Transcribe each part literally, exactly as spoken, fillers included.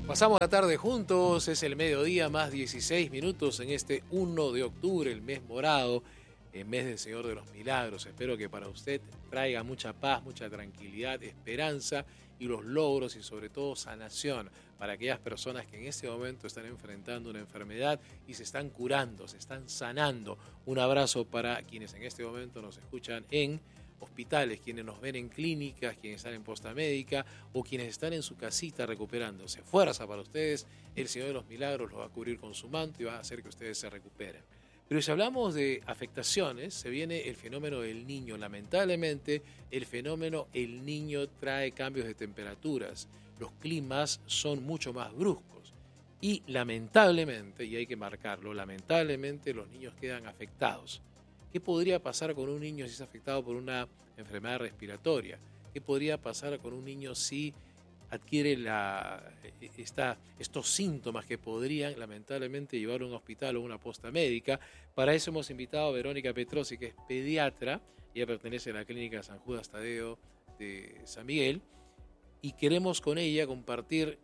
Pasamos la tarde juntos, es el mediodía más dieciséis minutos en este uno de octubre, el mes morado, el mes del Señor de los Milagros. Espero que para usted traiga mucha paz, mucha tranquilidad, esperanza y los logros y sobre todo sanación para aquellas personas que en este momento están enfrentando una enfermedad y se están curando, se están sanando. Un abrazo para quienes en este momento nos escuchan en hospitales, quienes nos ven en clínicas, quienes están en posta médica o quienes están en su casita recuperándose. Fuerza para ustedes, el Señor de los Milagros los va a cubrir con su manto y va a hacer que ustedes se recuperen. Pero si hablamos de afectaciones, se viene el fenómeno del niño. Lamentablemente, el fenómeno el niño trae cambios de temperaturas. Los climas son mucho más bruscos y lamentablemente, y hay que marcarlo, lamentablemente los niños quedan afectados. ¿Qué podría pasar con un niño si es afectado por una enfermedad respiratoria? ¿Qué podría pasar con un niño si adquiere la, esta, estos síntomas que podrían lamentablemente llevar a un hospital o una posta médica? Para eso hemos invitado a Verónica Petrosi, que es pediatra. Ella pertenece a la clínica San Judas Tadeo de San Miguel. Y queremos con ella compartir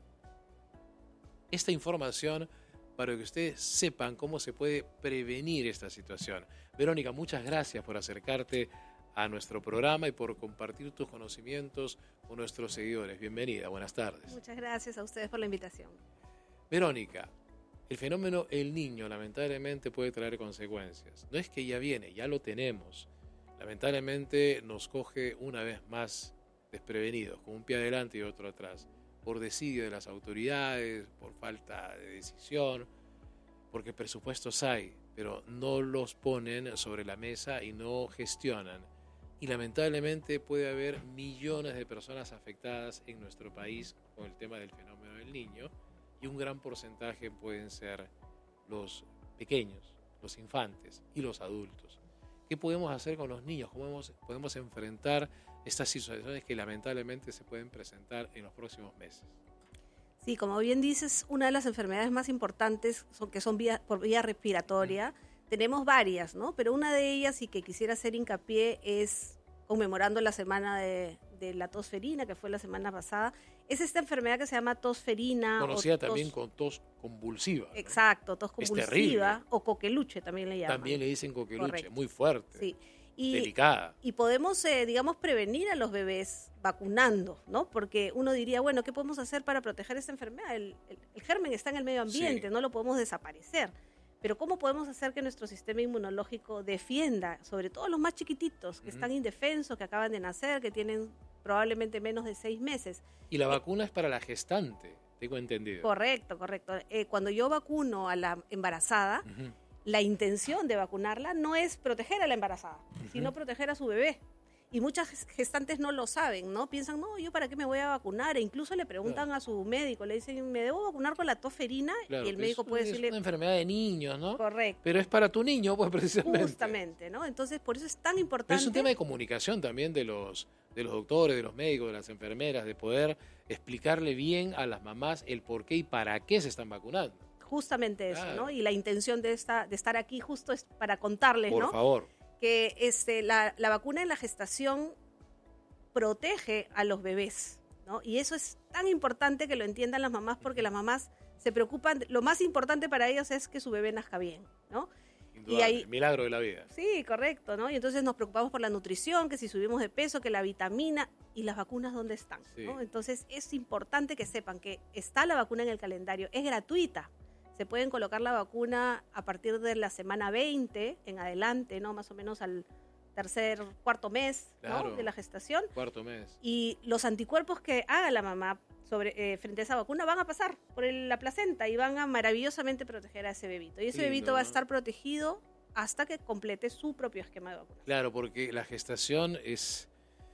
esta información para que ustedes sepan cómo se puede prevenir esta situación. Verónica, muchas gracias por acercarte a nuestro programa y por compartir tus conocimientos con nuestros seguidores. Bienvenida, buenas tardes. Muchas gracias a ustedes por la invitación. Verónica, el fenómeno El Niño lamentablemente puede traer consecuencias. No es que ya viene, ya lo tenemos. Lamentablemente nos coge una vez más desprevenidos, con un pie adelante y otro atrás, por desidia de las autoridades, por falta de decisión, porque presupuestos hay, pero no los ponen sobre la mesa y no gestionan. Y lamentablemente puede haber millones de personas afectadas en nuestro país con el tema del fenómeno del niño, y un gran porcentaje pueden ser los pequeños, los infantes y los adultos. ¿Qué podemos hacer con los niños? ¿Cómo podemos, podemos enfrentar estas situaciones que lamentablemente se pueden presentar en los próximos meses? Sí, como bien dices, una de las enfermedades más importantes son, que son vía, por vía respiratoria. Mm. Tenemos varias, ¿no? Pero una de ellas, y que quisiera hacer hincapié, es conmemorando la semana de, de la tos ferina, que fue la semana pasada, es esta enfermedad que se llama tos ferina. Conocida o tos, también con tos convulsiva, ¿no? Exacto, tos convulsiva o coqueluche también le llaman. También le dicen coqueluche, correcto. Muy fuerte. Sí. Y, delicada. Y podemos, eh, digamos, prevenir a los bebés vacunando, ¿no? Porque uno diría, bueno, ¿qué podemos hacer para proteger esta enfermedad? El, el, el germen está en el medio ambiente, sí. No lo podemos desaparecer. Pero ¿cómo podemos hacer que nuestro sistema inmunológico defienda, sobre todo los más chiquititos, que uh-huh. están indefensos, que acaban de nacer, que tienen probablemente menos de seis meses? Y la eh, vacuna es para la gestante, tengo entendido. Correcto, correcto. Eh, cuando yo vacuno a la embarazada, uh-huh. la intención de vacunarla no es proteger a la embarazada, uh-huh. sino proteger a su bebé. Y muchas gestantes no lo saben, ¿no? Piensan, no, ¿yo para qué me voy a vacunar? E incluso le preguntan claro. a su médico, le dicen, ¿me debo vacunar con la tos ferina? Claro, y el médico es, puede es decirle... Es una enfermedad de niños, ¿no? Correcto. Pero es para tu niño, pues, precisamente. Justamente, ¿no? Entonces, por eso es tan importante... Pero es un tema de comunicación también de los, de los doctores, de los médicos, de las enfermeras, de poder explicarle bien a las mamás el por qué y para qué se están vacunando. Justamente eso, claro. ¿no? Y la intención de, esta, de estar aquí justo es para contarles, por ¿no? Por favor. Que este, la, la vacuna en la gestación protege a los bebés, ¿no? Y eso es tan importante que lo entiendan las mamás, porque las mamás se preocupan, lo más importante para ellos es que su bebé nazca bien, ¿no? Y hay, el milagro de la vida. Sí, correcto, ¿no? Y entonces nos preocupamos por la nutrición, que si subimos de peso, que la vitamina, y las vacunas, ¿dónde están? Sí. ¿no? Entonces es importante que sepan que está la vacuna en el calendario, es gratuita. Se pueden colocar la vacuna a partir de la semana veinte en adelante, ¿no? Más o menos al tercer, cuarto mes, claro, ¿no? de la gestación. Cuarto mes. Y los anticuerpos que haga la mamá sobre, eh, frente a esa vacuna van a pasar por el, la placenta y van a maravillosamente proteger a ese bebito. Y ese sí, bebito no, va a estar protegido hasta que complete su propio esquema de vacunación. Claro, porque la gestación es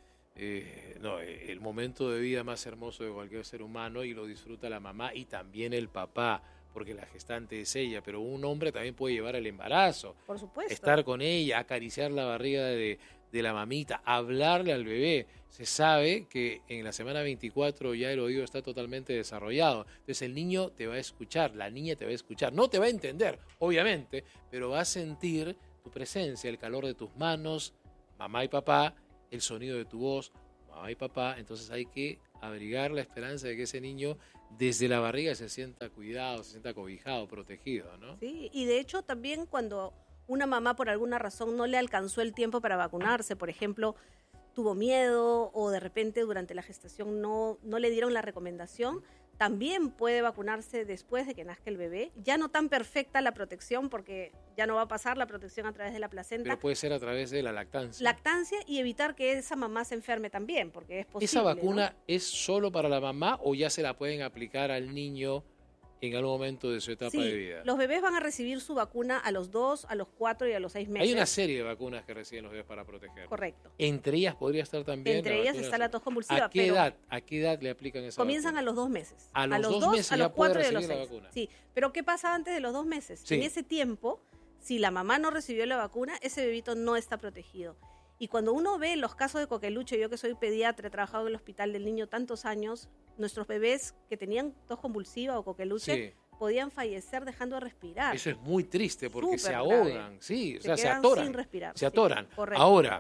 eh, no, el momento de vida más hermoso de cualquier ser humano, y lo disfruta la mamá y también el papá, porque la gestante es ella, pero un hombre también puede llevar el embarazo. Por supuesto. Estar con ella, acariciar la barriga de, de la mamita, hablarle al bebé. Se sabe que en la semana veinticuatro ya el oído está totalmente desarrollado. Entonces el niño te va a escuchar, la niña te va a escuchar. No te va a entender, obviamente, pero va a sentir tu presencia, el calor de tus manos, mamá y papá, el sonido de tu voz, mamá y papá. Entonces hay que abrigar la esperanza de que ese niño desde la barriga se sienta cuidado, se sienta cobijado, protegido, ¿no? Sí, y de hecho también cuando una mamá por alguna razón no le alcanzó el tiempo para vacunarse, por ejemplo, tuvo miedo o de repente durante la gestación no, no le dieron la recomendación, también puede vacunarse después de que nazca el bebé. Ya no tan perfecta la protección porque ya no va a pasar la protección a través de la placenta. Pero puede ser a través de la lactancia. Lactancia y evitar que esa mamá se enferme también, porque es posible. ¿Esa vacuna, ¿no?, es solo para la mamá o ya se la pueden aplicar al niño en algún momento de su etapa sí, de vida? Los bebés van a recibir su vacuna a los dos, a los cuatro y a los seis meses. Hay una serie de vacunas que reciben los bebés para proteger. Correcto. Entre ellas podría estar también. Entre ellas está la tos convulsiva. ¿A qué pero edad? ¿A qué edad le aplican esa comienzan vacuna? a los dos meses. A los, a los dos, dos meses a ya los puede cuatro y a los recibir la seis. vacuna. Sí, pero ¿qué pasa antes de los dos meses? Sí. En ese tiempo, si la mamá no recibió la vacuna, ese bebito no está protegido. Y cuando uno ve los casos de coqueluche, yo que soy pediatra, he trabajado en el hospital del niño tantos años, nuestros bebés que tenían tos convulsiva o coqueluche, Sí. podían fallecer dejando de respirar. Eso es muy triste porque Súper se grave. ahogan, sí, o Se sea, se quedan atoran. sin respirar, Se sí, atoran. correcto. Ahora,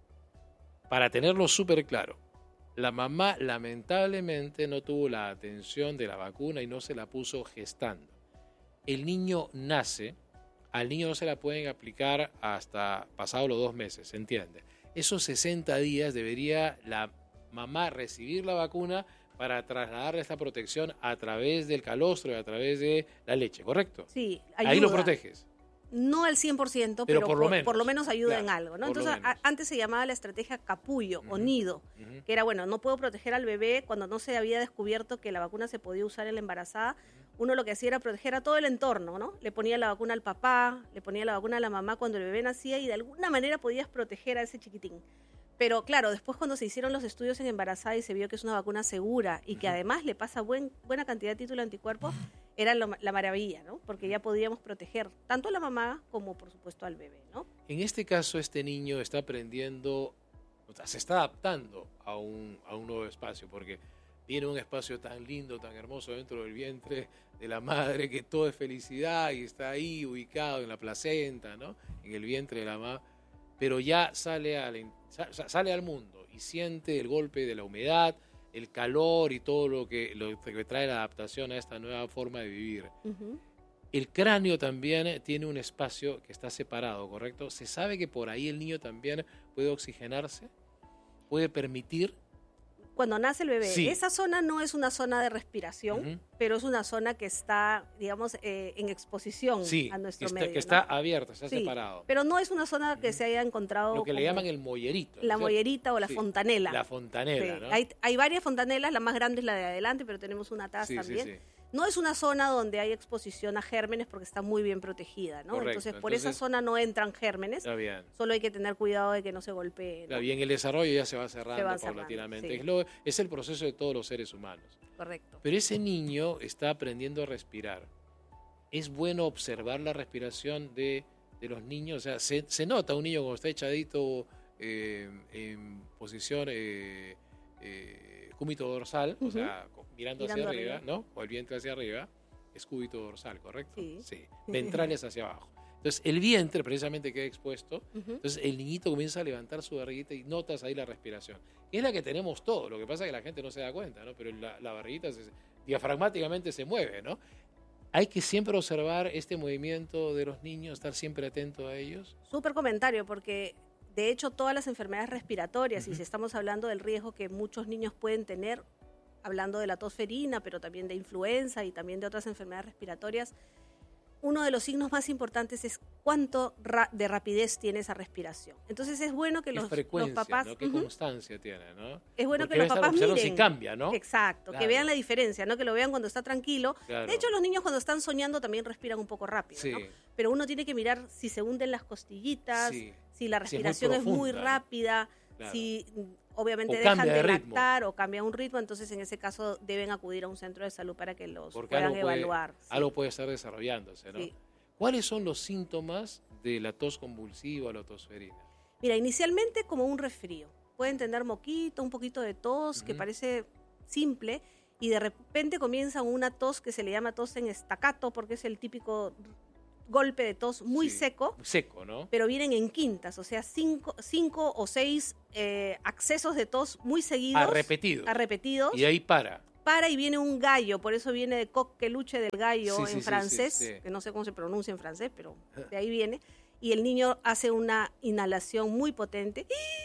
para tenerlo súper claro, la mamá lamentablemente no tuvo la atención de la vacuna y no se la puso gestando. El niño nace, al niño no se la pueden aplicar hasta pasados los dos meses, ¿se entiende? Esos sesenta días debería la mamá recibir la vacuna para trasladarle esta protección a través del calostro y a través de la leche, ¿correcto? Sí, ayuda. Ahí lo proteges. No al cien por ciento, Pero pero, por por, lo menos, por lo menos ayuda claro, en algo, ¿no? por lo Entonces, menos. a- antes se llamaba la estrategia capullo o Ujú, nido, ujú. que era, bueno, no puedo proteger al bebé cuando no se había descubierto que la vacuna se podía usar en la embarazada. Uno lo que hacía era proteger a todo el entorno, ¿no? Le ponía la vacuna al papá, le ponía la vacuna a la mamá cuando el bebé nacía y de alguna manera podías proteger a ese chiquitín. Pero claro, después cuando se hicieron los estudios en embarazada y se vio que es una vacuna segura y que Ujú. además le pasa buen, buena cantidad de título de anticuerpos, era lo- la maravilla, ¿no? Porque ya podíamos proteger tanto a la mamá como, por supuesto, al bebé, ¿no? En este caso, este niño está aprendiendo, o sea, se está adaptando a un, a un nuevo espacio, porque viene un espacio tan lindo, tan hermoso dentro del vientre de la madre, que todo es felicidad y está ahí ubicado en la placenta, ¿no? En el vientre de la mamá, pero ya sale al, in- sa- sa- sale al mundo y siente el golpe de la humedad, el calor y todo lo que, lo que trae la adaptación a esta nueva forma de vivir. Ujú. El cráneo también tiene un espacio que está separado, ¿correcto? Se sabe que por ahí el niño también puede oxigenarse, puede permitir. Cuando nace el bebé, Sí. esa zona no es una zona de respiración, Ujú. pero es una zona que está, digamos, eh, en exposición Sí, a que nuestro está, medio, que está ¿no? abierto, está Sí, separado. Pero no es una zona que Ujú. se haya encontrado Lo que le como llaman el mollerito. ¿no es la cierto? mollerita o la Sí, fontanela. La fontanela, Sí, ¿no? hay, hay varias fontanelas, la más grande es la de adelante, pero tenemos una atrás Sí, sí, también. sí. No es una zona donde hay exposición a gérmenes porque está muy bien protegida, ¿no? Correcto, Entonces, por esa entonces- zona no entran gérmenes, Está bien. solo hay que tener cuidado de que no se golpee, ¿no? Está bien, el desarrollo ya se va cerrando va cerrando, paulatinamente. sí. Es, lo- es el proceso de todos los seres humanos. Correcto. Pero ese niño está aprendiendo a respirar. Es bueno observar la respiración de, de los niños. O sea, se, se nota un niño cuando está echadito eh, en posición eh, eh, cúbito dorsal, o Ujú. sea, co- mirando, Mirando hacia arriba, arriba. ¿no? O el vientre hacia arriba, es cúbito dorsal, ¿correcto? Sí. Ventrales hacia abajo. Entonces, el vientre precisamente queda expuesto. Ujú. Entonces, el niñito comienza a levantar su barriguita y notas ahí la respiración. Es la que tenemos todos. Lo que pasa es que la gente no se da cuenta, ¿no? Pero la, la barriguita se, diafragmáticamente se mueve, ¿no? Hay que siempre observar este movimiento de los niños, estar siempre atento a ellos. Súper comentario, porque de hecho todas las enfermedades respiratorias, y Ujú. si estamos hablando del riesgo que muchos niños pueden tener, hablando de la tos ferina, pero también de influenza y también de otras enfermedades respiratorias, uno de los signos más importantes es cuánto ra- de rapidez tiene esa respiración. Entonces es bueno que Qué los, los frecuencia, papás... ¿no? Qué Ujú. constancia tiene, ¿no? Es bueno Porque que los debe estar papás observando miren. si cambia, ¿no? Exacto, Claro. que vean la diferencia, ¿no? Que lo vean cuando está tranquilo. Claro. De hecho, los niños cuando están soñando también respiran un poco rápido, Sí. ¿no? Pero uno tiene que mirar si se hunden las costillitas, Sí. si la Si es muy respiración es muy, profunda, ¿no? rápida, Claro. si mm, obviamente O dejan cambia de de ritmo. lactar o cambia un ritmo, entonces en ese caso deben acudir a un centro de salud para que los Porque puedan algo puede, evaluar. sí. algo puede estar desarrollándose, ¿no? Sí. ¿Cuáles son los síntomas de la tos convulsiva o la tos ferina? Mira, inicialmente como un resfrío. Pueden tener moquito, un poquito de tos, que Ujú. parece simple, y de repente comienzan una tos que se le llama tos en estacato, porque es el típico golpe de tos muy Sí, seco, seco, ¿no? pero vienen en quintas, o sea, cinco, cinco o seis eh, accesos de tos muy seguidos. A repetidos. A repetidos. Y ahí para. Para y viene un gallo, por eso viene de coqueluche del gallo Sí, en sí, sí, francés, sí, sí. que no sé cómo se pronuncia en francés, pero de ahí viene. Y el niño hace una inhalación muy potente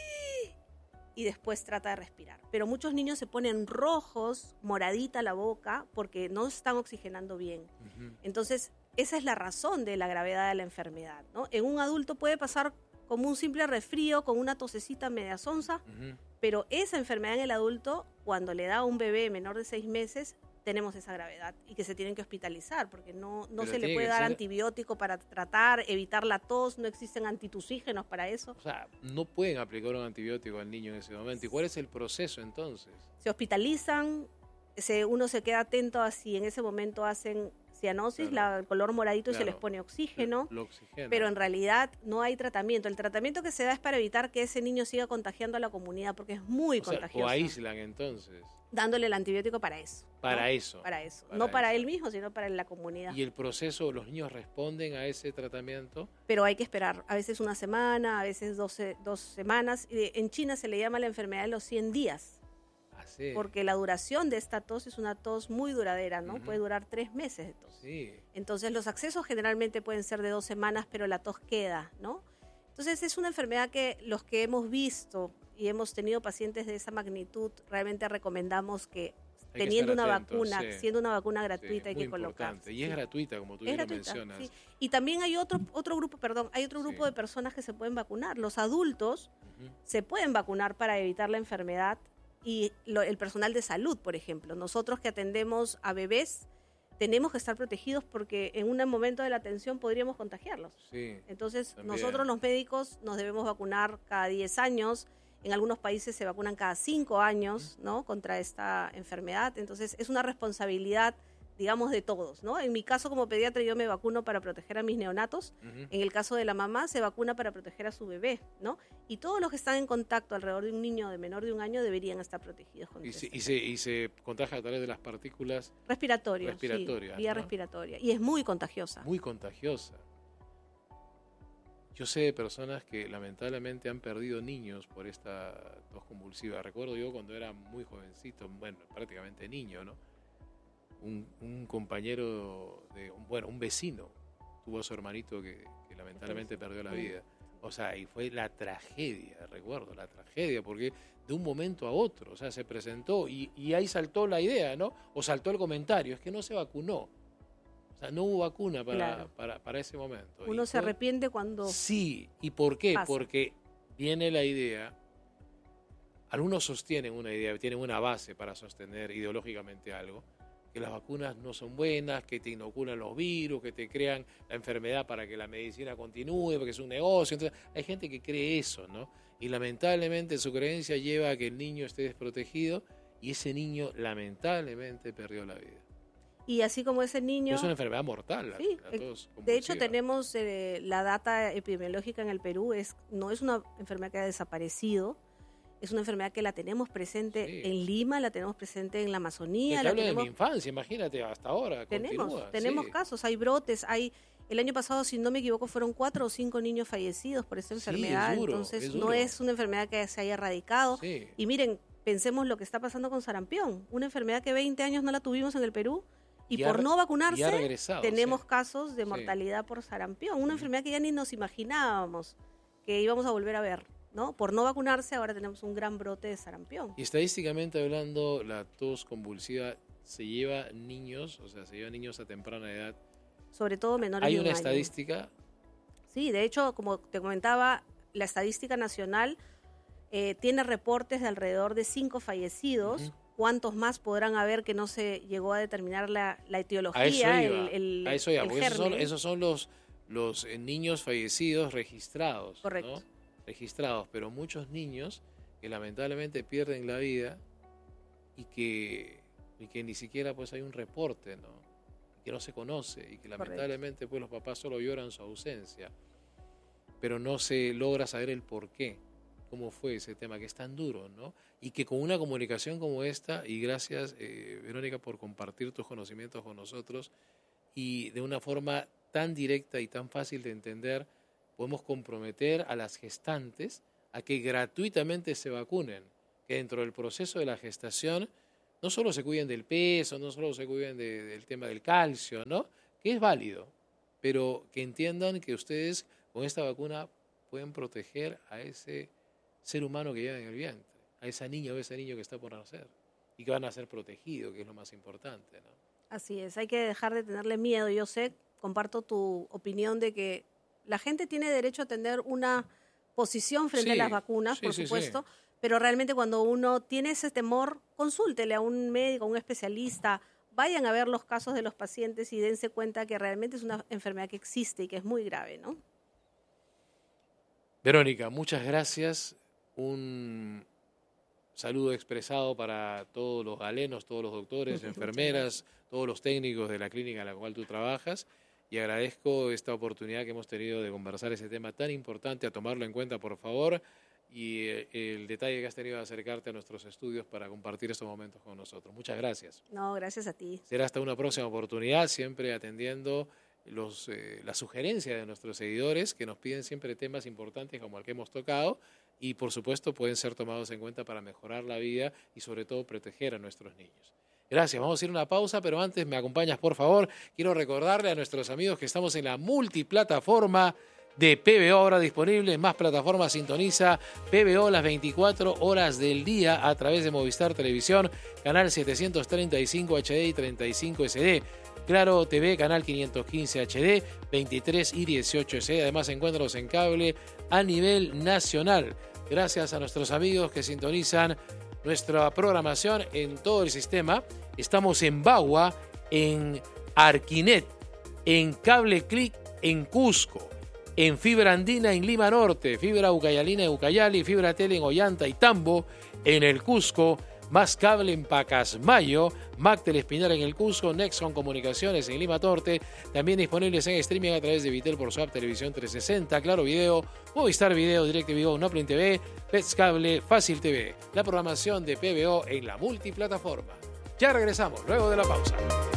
y después trata de respirar. Pero muchos niños se ponen rojos, moradita la boca, porque no están oxigenando bien. Ujú. Entonces, esa es la razón de la gravedad de la enfermedad, ¿no? En un adulto puede pasar como un simple resfrío, con una tosecita media sonza, Ujú. pero esa enfermedad en el adulto, cuando le da a un bebé menor de seis meses, tenemos esa gravedad y que se tienen que hospitalizar porque no, no Pero se le tiene puede que dar ser- antibiótico para tratar, evitar la tos, no existen antitusígenos para eso. O sea, no pueden aplicar un antibiótico al niño en ese momento. ¿Y cuál es el proceso entonces? Se hospitalizan, se, uno se queda atento a si en ese momento hacen cianosis, Claro. la, el color moradito y se Claro. les pone oxígeno. Lo oxigena. Pero en realidad no hay tratamiento. El tratamiento que se da es para evitar que ese niño siga contagiando a la comunidad porque es muy O sea, contagioso. o aíslan entonces. Dándole el antibiótico para eso. ¿no? Para eso. Para eso. Para no para eso. él mismo, sino para la comunidad. Y el proceso, los niños responden a ese tratamiento. Pero hay que esperar. A veces una semana, a veces doce, dos semanas. Y en China se le llama la enfermedad de los cien días. Así. Porque la duración de esta tos es una tos muy duradera, ¿no? Ujú. Puede durar tres meses de tos. Sí. Entonces los accesos generalmente pueden ser de dos semanas, pero la tos queda, ¿no? Entonces es una enfermedad que los que hemos visto y hemos tenido pacientes de esa magnitud, realmente recomendamos que Hay que teniendo estar una atentos, vacuna, sí. siendo una vacuna Sí, gratuita, hay muy que colocar. importante. Y es gratuita, como tú Es bien lo gratuita, mencionas. sí. Y también hay otro, otro grupo, perdón, hay otro grupo Sí. de personas que se pueden vacunar. Los adultos Ujú. se pueden vacunar para evitar la enfermedad y lo- el personal de salud, por ejemplo. Nosotros que atendemos a bebés tenemos que estar protegidos porque en un momento de la atención podríamos contagiarlos. Sí. Entonces, También. nosotros los médicos nos debemos vacunar cada diez años. En algunos países se vacunan cada cinco años, ¿no? Contra esta enfermedad. Entonces, es una responsabilidad, digamos, de todos, ¿no? En mi caso, como pediatra, yo me vacuno para proteger a mis neonatos. Ujú. En el caso de la mamá, se vacuna para proteger a su bebé, ¿no? Y todos los que están en contacto alrededor de un niño de menor de un año deberían estar protegidos contra Y se, esta y, se, y se contagia a través de las partículas respiratoria, respiratorias, sí, vía ¿no? respiratoria. Y es muy contagiosa. muy contagiosa. Yo sé de personas que lamentablemente han perdido niños por esta tos convulsiva. Recuerdo yo cuando era muy jovencito, bueno, prácticamente niño, ¿no? Un, un compañero, de, un- bueno, un vecino, tuvo a su hermanito que, que lamentablemente perdió la Sí. vida. O sea, y fue la tragedia, recuerdo, la tragedia, porque de un momento a otro, o sea, se presentó y, y ahí saltó la idea, ¿no? O saltó el comentario, es que no se vacunó. O sea, no hubo vacuna para, Claro. para, para ese momento. Uno Y se fue- arrepiente cuando... Sí, ¿y por qué? pasa. Porque viene la idea, algunos sostienen una idea, tienen una base para sostener ideológicamente algo, que las vacunas no son buenas, que te inoculan los virus, que te crean la enfermedad para que la medicina continúe, porque es un negocio. Entonces, hay gente que cree eso, ¿no? Y lamentablemente su creencia lleva a que el niño esté desprotegido y ese niño lamentablemente perdió la vida. Y así como ese niño... Es una enfermedad mortal. la- Sí, la eh, tos de hecho, convulsiva. tenemos eh, la data epidemiológica en el Perú, es no es una enfermedad que ha desaparecido, es una enfermedad que la tenemos presente Sí. en Lima, la tenemos presente en la Que Amazonía, te la hablo de tenemos, mi infancia, imagínate, hasta ahora. tenemos, continúa, tenemos sí. casos, hay brotes, hay el año pasado, si no me equivoco, fueron cuatro o cinco niños fallecidos por esta Sí, enfermedad, es duro, entonces es no duro. es una enfermedad que se haya erradicado. Sí. Y miren, pensemos lo que está pasando con sarampión, una enfermedad que veinte años no la tuvimos en el Perú. Y, Y ha por re- no vacunarse, y ha regresado, tenemos sí. casos de Sí. mortalidad por sarampión, una Ujú. enfermedad que ya ni nos imaginábamos que íbamos a volver a ver, ¿no? Por no vacunarse, ahora tenemos un gran brote de sarampión. Y estadísticamente hablando, la tos convulsiva se lleva niños, o sea, se lleva niños a temprana edad. Sobre todo menores Hay de un una año. estadística, Sí, de hecho, como te comentaba, la estadística nacional eh, tiene reportes de alrededor de cinco fallecidos. Ujú. ¿Cuántos más podrán haber que no se llegó a determinar la, la a eso etiología, iba, el, el, a eso iba, el porque esos son, germen? esos son los, los eh, niños fallecidos registrados. Correcto. ¿no? Registrados, pero muchos niños que lamentablemente pierden la vida y que, y que ni siquiera pues hay un reporte, ¿no? Que no se conoce y que lamentablemente pues los papás solo lloran su ausencia, pero no se logra saber el por qué, cómo fue ese tema, que es tan duro, ¿no? Y que con una comunicación como esta, y gracias eh, Verónica por compartir tus conocimientos con nosotros, y de una forma tan directa y tan fácil de entender podemos comprometer a las gestantes a que gratuitamente se vacunen, que dentro del proceso de la gestación no solo se cuiden del peso, no solo se cuiden de, del tema del calcio, ¿no? Que es válido, pero que entiendan que ustedes con esta vacuna pueden proteger a ese ser humano que lleva en el vientre, a esa niña o ese niño que está por nacer y que van a ser protegidos, que es lo más importante, ¿no? Así es, hay que dejar de tenerle miedo. Yo sé, comparto tu opinión de que la gente tiene derecho a tener una posición frente Sí, a las vacunas, sí, por sí, supuesto, sí. pero realmente cuando uno tiene ese temor, consúltele a un médico, a un especialista, vayan a ver los casos de los pacientes y dense cuenta que realmente es una enfermedad que existe y que es muy grave, ¿no? Verónica, muchas gracias. Un saludo expresado para todos los galenos, todos los doctores, enfermeras, todos los técnicos de la clínica en la cual tú trabajas. Y agradezco esta oportunidad que hemos tenido de conversar ese tema tan importante, a tomarlo en cuenta, por favor, y el detalle que has tenido de acercarte a nuestros estudios para compartir estos momentos con nosotros. Muchas gracias. No, gracias a ti. Será hasta una próxima oportunidad, siempre atendiendo los, eh, las sugerencias de nuestros seguidores, que nos piden siempre temas importantes como el que hemos tocado, y por supuesto pueden ser tomados en cuenta para mejorar la vida y sobre todo proteger a nuestros niños. Gracias, vamos a ir a una pausa, pero antes me acompañas, por favor. Quiero recordarle a nuestros amigos que estamos en la multiplataforma de P B O, ahora disponible en más plataformas. Sintoniza P B O las veinticuatro horas del día a través de Movistar Televisión, canal setecientos treinta y cinco H D y treinta y cinco S D. Claro T V, canal quinientos quince H D, veintitrés y dieciocho S D. Además, encuéntralos en cable a nivel nacional. Gracias a nuestros amigos que sintonizan nuestra programación en todo el sistema. Estamos en Bagua, en Arquinet, en Cable Click en Cusco, en Fibra Andina en Lima Norte, Fibra Ucayalina en Ucayali, Fibra Tele en Ollanta y Tambo, en el Cusco, Más Cable en Pacasmayo, Mactel Espinar en el Cusco, Nexon Comunicaciones en Lima Norte, también disponibles en streaming a través de Vitel por su app Televisión trescientos sesenta, Claro Video, Movistar Video, DirecTV, Noplin T V, Pets Cable, Fácil T V. La programación de P B O en la multiplataforma. Ya regresamos luego de la pausa.